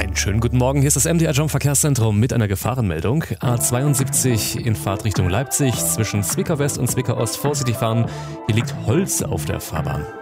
Einen schönen guten Morgen, hier ist das MDR Jump Verkehrszentrum mit einer Gefahrenmeldung. A72 in Fahrtrichtung Leipzig zwischen Zwickau West und Zwickau Ost vorsichtig fahren. Hier liegt Holz auf der Fahrbahn.